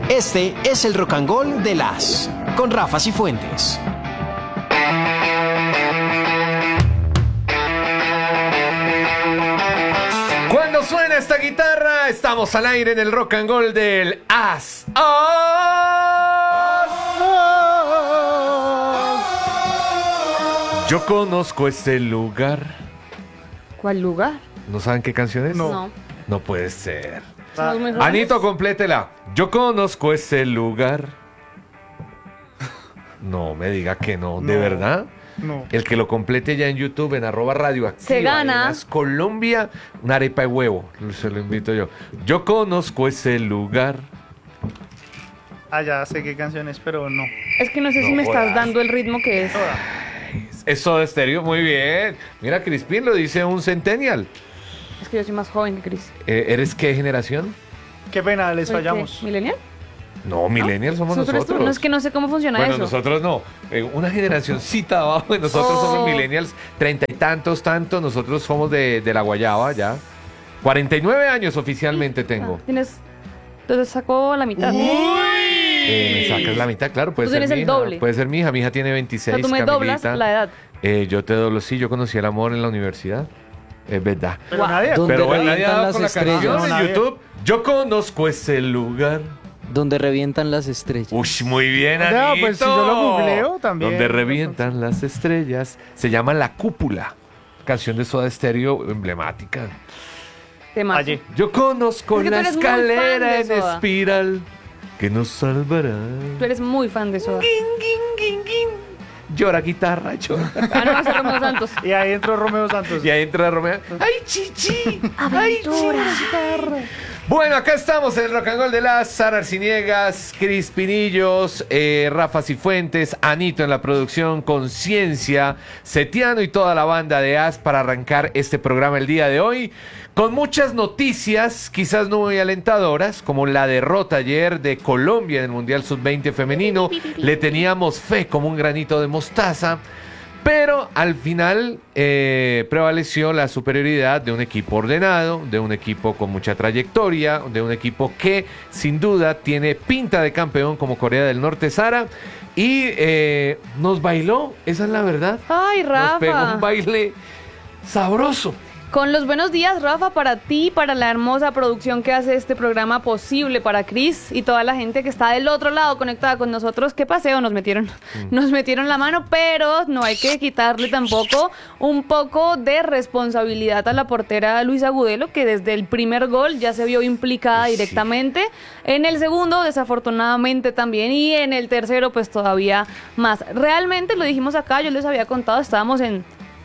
Este es el Rock and Roll de las con Rafa Cifuentes. Cuando suena esta guitarra, estamos al aire en el Rock and Roll del As. Yo conozco este lugar. ¿Cuál lugar? ¿No saben qué canción es? No. No puede ser. Somos muy jóvenes. Anito, complétela. Yo conozco ese lugar. No me diga que no. ¿De verdad? No. El que lo complete ya en YouTube, en @radioactiva. Se gana. en As Colombia, una arepa de huevo. Se lo invito yo. Yo conozco ese lugar. Ah, ya sé qué canción es, pero no. Es que no sé si No me estás jodas. dando el ritmo que es. Eso de estéreo, muy bien. Mira, Crispín lo dice un centennial. Es que yo soy más joven que Chris. ¿Eres qué generación? Qué pena, les ¿Soy fallamos. qué? ¿Millennial? No, millennials somos ¿Nosotros? nosotros. No, es que no sé cómo funciona Bueno, eso. nosotros no. Una generacioncita abajo de nosotros somos Oh. millennials, 30 y tantos. Nosotros somos de la Guayaba ya. 49 años oficialmente tengo. Entonces sacó la mitad. Me sacas la mitad, claro, puede Tú ser tienes mi el hija. doble. Puede ser mi hija. Mi hija tiene O 26, sea, tú me doblas Camilita. la edad. Yo te doblo, sí, yo conocí el amor en la universidad. Es verdad. Pero Guau. nadie. ¿Dónde Pero bueno, nadie ha revientan dado las con la estrellas? canción No, en nadie. YouTube. Yo conozco ese lugar. Donde revientan las estrellas. Uy, muy bien, Ya, Anito. pues, si yo lo googleo, también. Donde revientan las estrellas. Se llama La Cúpula. Canción de Soda Stereo emblemática. Temazo. Allí. Yo conozco Es que tú la eres muy fan escalera de en Soda. espiral que nos salvará. Tú eres muy fan de Soda. Llora guitarra, llora. Ah, no, ese es Romeo Santos. Y ahí entró Romeo Santos. Y ahí entra Romeo. ¡Ay, chichi! ¡Ay, chichi! Bueno, acá estamos en el Rock and Roll de las Sara Arciniegas, Cris Pinillos, Rafa Cifuentes, Anito en la producción, Conciencia, Setiano y toda la banda de As para arrancar este programa el día de hoy. Con muchas noticias, quizás no muy alentadoras, como la derrota ayer de Colombia en el Mundial Sub-20 femenino. Le teníamos fe como un granito de mostaza. Pero al final prevaleció la superioridad de un equipo ordenado, de un equipo con mucha trayectoria, de un equipo que sin duda tiene pinta de campeón como Corea del Norte, Sara. Y nos bailó, esa es la verdad. Ay, Nos pegó Rafa. un baile sabroso. Con los buenos días, Rafa, para ti, para la hermosa producción que hace este programa posible, para Cris y toda la gente que está del otro lado conectada con nosotros. Qué paseo nos metieron. Nos metieron la mano, pero no hay que quitarle tampoco un poco de responsabilidad a la portera Luisa Agudelo, que desde el primer gol ya se vio implicada Sí. directamente. En el segundo, desafortunadamente también, y en el tercero, pues todavía más. Realmente, lo dijimos acá, yo les había contado, estábamos en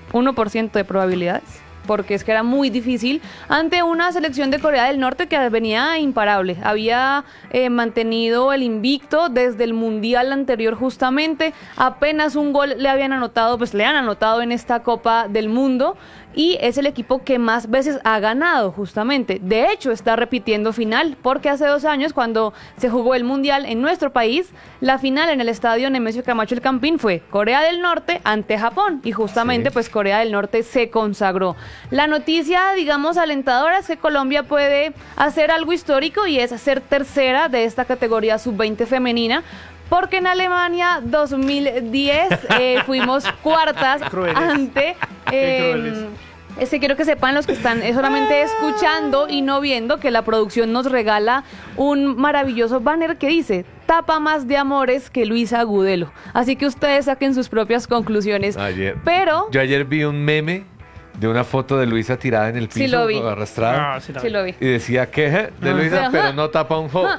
1% de probabilidades, porque es que era muy difícil ante una selección de Corea del Norte que venía imparable. Había mantenido el invicto desde el Mundial anterior justamente. Apenas un gol le habían anotado, pues le han anotado en esta Copa del Mundo. Y es el equipo que más veces ha ganado justamente. De hecho, está repitiendo final, porque hace 2 años, cuando se jugó el Mundial en nuestro país, la final en el estadio Nemesio Camacho El Campín fue Corea del Norte ante Japón. Y justamente, Sí. pues Corea del Norte se consagró. La noticia, digamos, alentadora es que Colombia puede hacer algo histórico y es ser tercera de esta categoría sub-20 femenina. Porque en Alemania 2010 fuimos cuartas Crueles. ante... Qué crueles. Quiero que sepan los que están solamente escuchando y no viendo que la producción nos regala un maravilloso banner que dice: tapa más de amores que Luisa Agudelo. Así que ustedes saquen sus propias conclusiones. Pero Yo ayer vi un meme de una foto de Luisa tirada en el piso, Sí lo vi. arrastrada. Ah, sí, la sí vi. lo vi. Y decía que de Luisa, Ajá. pero no tapa un jo.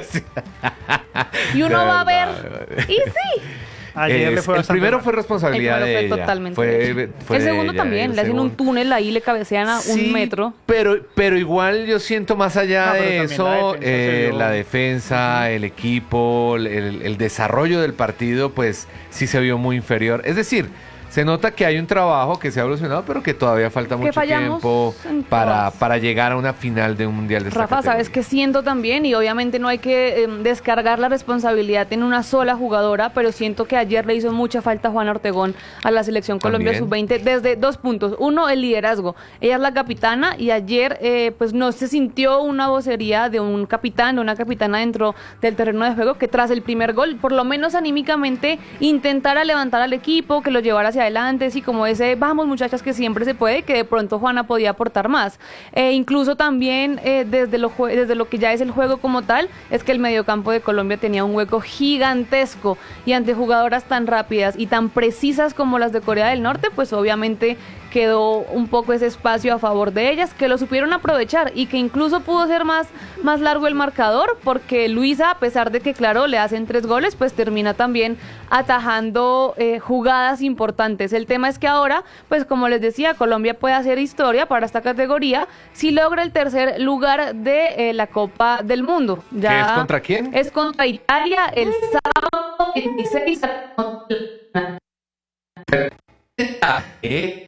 Y uno De va a ver. verdad. Y sí. Ayer le fue el bastante primero mal. fue responsabilidad El primero de fue ella. totalmente de ella. Fue El de segundo ella, también. el Le hacen un segundo. túnel ahí, le cabecean a Sí, un metro. pero igual yo siento más allá No, pero de también eso, la defensa se vio. la defensa, el equipo, el desarrollo del partido, pues sí se vio muy inferior. Es decir, se nota que hay un trabajo que se ha evolucionado, pero que todavía falta Que mucho fallamos tiempo en para, todas. llegar a una final de un mundial de esta Rafa, ¿sabes categoría. qué siento también? Y obviamente no hay que descargar la responsabilidad en una sola jugadora, pero siento que ayer le hizo mucha falta Juana Ortegón a la selección Colombia También. Sub-20 desde 2 puntos. Uno, el liderazgo. Ella es la capitana y ayer pues no se sintió una vocería de un capitán, de una capitana dentro del terreno de juego que tras el primer gol, por lo menos anímicamente, intentara levantar al equipo, que lo llevara hacia adelante, así como ese, vamos muchachas que siempre se puede, que de pronto Juana podía aportar más. Incluso también desde lo que ya es el juego como tal, es que el mediocampo de Colombia tenía un hueco gigantesco y ante jugadoras tan rápidas y tan precisas como las de Corea del Norte, pues obviamente quedó un poco ese espacio a favor de ellas, que lo supieron aprovechar y que incluso pudo ser más largo el marcador, porque Luisa, a pesar de que claro, le hacen 3 goles, pues termina también atajando jugadas importantes. El tema es que ahora, pues como les decía, Colombia puede hacer historia para esta categoría si logra el tercer lugar de la Copa del Mundo. Ya ¿Qué es contra quién? Es contra Italia el sábado 26.